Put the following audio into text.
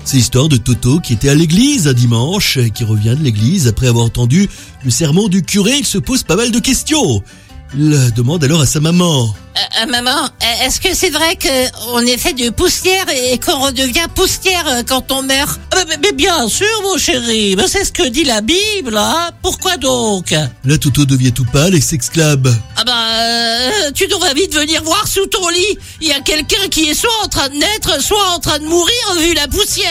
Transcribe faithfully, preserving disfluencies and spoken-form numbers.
C'est l'histoire de Toto qui était à l'église un dimanche, qui revient de l'église après avoir entendu le sermon du curé. Il se pose pas mal de questions. Il demande alors à sa maman. Euh, euh, maman, est-ce que c'est vrai qu'on est fait de poussière et qu'on redevient poussière quand on meurt? mais, mais, mais bien sûr, mon chéri, mais c'est ce que dit la Bible, hein. Pourquoi donc? Là, Toto devient tout pâle et s'exclame. Ah bah, euh, tu devrais vite venir voir sous ton lit. Il y a quelqu'un qui est soit en train de naître, soit en train de mourir vu la poussière.